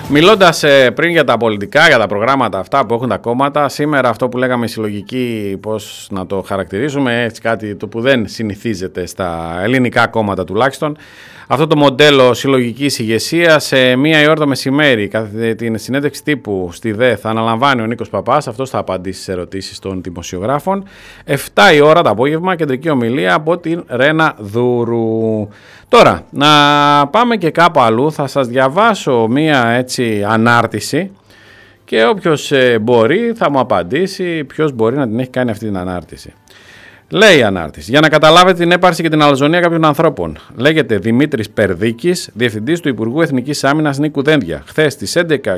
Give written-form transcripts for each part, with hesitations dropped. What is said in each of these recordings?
Μιλώντας πριν για τα πολιτικά, για τα προγράμματα αυτά που έχουν τα κόμματα, σήμερα αυτό που λέγαμε συλλογική, πώς να το χαρακτηρίζουμε, έτσι κάτι το που δεν συνηθίζεται στα ελληνικά κόμματα τουλάχιστον, αυτό το μοντέλο συλλογικής ηγεσίας, σε 1 η ώρα το μεσημέρι, κατά την συνέντευξη τύπου στη ΔΕ, θα αναλαμβάνει ο Νίκος Παπάς, αυτός θα απαντήσει στις ερωτήσεις των δημοσιογράφων. 7 η ώρα το απόγευμα, κεντρική ομιλία από την Ρένα Δούρου. Τώρα, να πάμε και κάπου αλλού, θα σας διαβάσω μία έτσι ανάρτηση και όποιος μπορεί θα μου απαντήσει ποιος μπορεί να την έχει κάνει αυτή την ανάρτηση. Λέει η ανάρτηση: για να καταλάβετε την έπαρση και την αλαζονία κάποιων ανθρώπων. Λέγεται Δημήτρης Περδίκης, Διευθυντής του Υπουργού Εθνικής Άμυνας Νίκου Δένδια. Χθες στις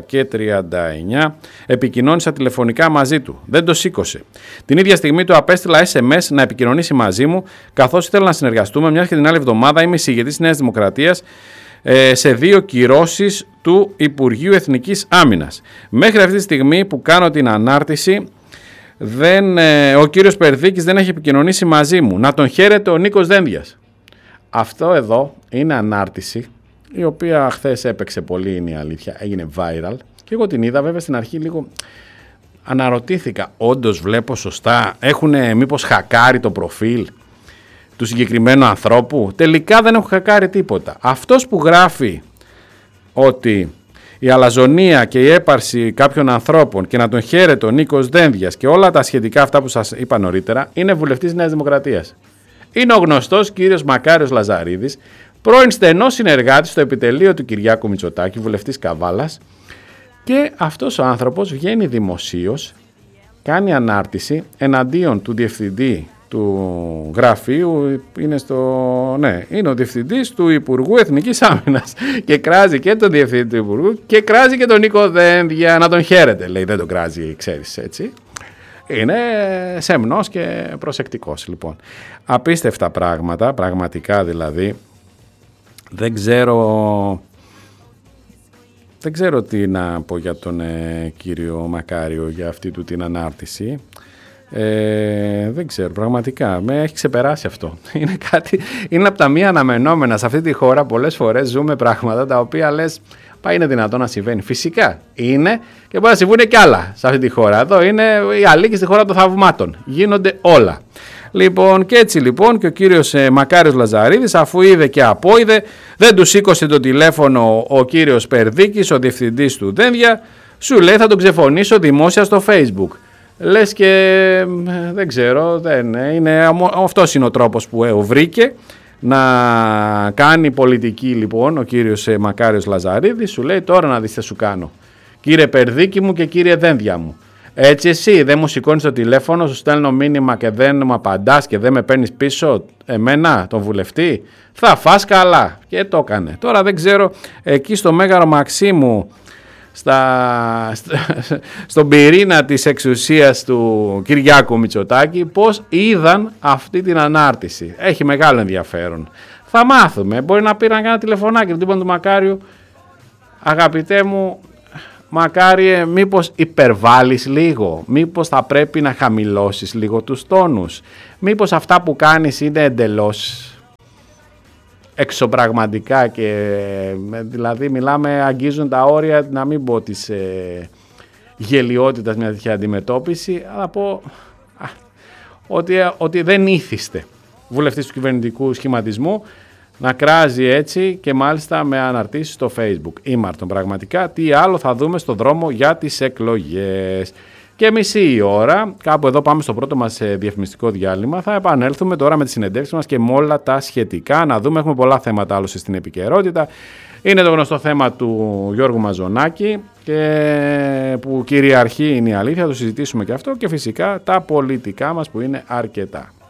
11:39 επικοινώνησα τηλεφωνικά μαζί του. Δεν το σήκωσε. Την ίδια στιγμή του απέστειλα SMS να επικοινωνήσει μαζί μου, καθώς ήθελα να συνεργαστούμε, μιας και την άλλη εβδομάδα είμαι εισηγητής της Νέας Δημοκρατίας σε 2 κυρώσεις του Υπουργείου Εθνικής Άμυνας. Μέχρι αυτή τη στιγμή που κάνω την ανάρτηση, ο κύριος Περδίκης δεν έχει επικοινωνήσει μαζί μου. Να τον χαίρεται ο Νίκος Δένδιας. Αυτό εδώ είναι ανάρτηση, η οποία χθες έπαιξε πολύ, είναι η αλήθεια, έγινε viral. Και εγώ την είδα, βέβαια στην αρχή λίγο αναρωτήθηκα, όντως βλέπω σωστά, έχουν μήπως χακάρει το προφίλ του συγκεκριμένου ανθρώπου? Τελικά δεν έχουν χακάρει τίποτα. Αυτός που γράφει ότι η αλαζονία και η έπαρση κάποιων ανθρώπων και να τον χαίρεται ο Νίκος Δένδιας και όλα τα σχετικά αυτά που σας είπα νωρίτερα, είναι βουλευτής Νέας Δημοκρατίας. Είναι ο γνωστός κύριος Μακάριος Λαζαρίδης, πρώην στενός συνεργάτης στο επιτελείο του Κυριάκου Μητσοτάκη, βουλευτής Καβάλας, και αυτός ο άνθρωπος βγαίνει δημοσίως, κάνει ανάρτηση εναντίον του διευθυντή του γραφείου, είναι ο διευθυντής του Υπουργού Εθνικής Άμυνας και κράζει και τον διευθυντή του Υπουργού και κράζει και τον Νίκο Δένδια, να τον χαίρεται, λέει, δεν τον κράζει, ξέρεις, έτσι. Είναι σεμνός και προσεκτικός, λοιπόν. Απίστευτα πράγματα, πραγματικά δηλαδή. Δεν ξέρω τι να πω για τον κύριο Μακάριο για αυτή του την ανάρτηση. Δεν ξέρω, πραγματικά με έχει ξεπεράσει αυτό. Είναι από τα μία αναμενόμενα. Σε αυτή τη χώρα πολλές φορές ζούμε πράγματα τα οποία λες, είναι δυνατόν να συμβαίνει? Φυσικά είναι, και μπορεί να συμβούν και άλλα σε αυτή τη χώρα. Εδώ είναι η Αλίκη, στη χώρα των θαυμάτων. Γίνονται όλα. Λοιπόν, και έτσι λοιπόν και ο κύριος Μακάριος Λαζαρίδης, αφού είδε και απόειδε, δεν του σήκωσε το τηλέφωνο ο κύριος Περδίκης, ο διευθυντής του Δένδια, σου λέει θα τον ξεφωνήσω δημόσια στο Facebook. Λες και δεν ξέρω, αυτός είναι ο τρόπος που βρήκε να κάνει πολιτική, λοιπόν, ο κύριος Μακάριος Λαζαρίδης. Σου λέει τώρα να δεις τι σου κάνω, κύριε Περδίκη μου και κύριε Δένδια μου. Έτσι εσύ δεν μου σηκώνεις το τηλέφωνο, σου στέλνω μήνυμα και δεν μου απαντάς και δεν με παίρνεις πίσω εμένα, τον βουλευτή? Θα φας καλά. Και το έκανε. Τώρα δεν ξέρω, εκεί στο Μέγαρο Μαξίμου, στον πυρήνα της εξουσίας του Κυριάκου Μητσοτάκη, πώς είδαν αυτή την ανάρτηση. Έχει μεγάλο ενδιαφέρον. Θα μάθουμε. Μπορεί να πήραν κανένα τηλεφωνάκι του του Μακάριου, αγαπητέ μου Μακάριε, μήπως υπερβάλλεις λίγο? Μήπως θα πρέπει να χαμηλώσεις λίγο τους τόνους? Μήπως αυτά που κάνεις είναι εντελώς εξωπραγματικά και δηλαδή αγγίζουν τα όρια, να μην πω της γελιότητας μια τέτοια αντιμετώπιση, αλλά πω ότι δεν ήθιστε βουλευτής του κυβερνητικού σχηματισμού να κράζει έτσι και μάλιστα με αναρτήσεις στο Facebook. Ήμαρτον πραγματικά. Τι άλλο θα δούμε στο δρόμο για τις εκλογές? Και μισή η ώρα, κάπου εδώ πάμε στο πρώτο μας διαφημιστικό διάλειμμα. Θα επανέλθουμε τώρα με τις συνεντεύξεις μας και με όλα τα σχετικά. Να δούμε, έχουμε πολλά θέματα άλλωστε στην επικαιρότητα. Είναι το γνωστό θέμα του Γιώργου Μαζονάκη και που κυριαρχεί, είναι η αλήθεια, το συζητήσουμε και αυτό, και φυσικά τα πολιτικά μας που είναι αρκετά.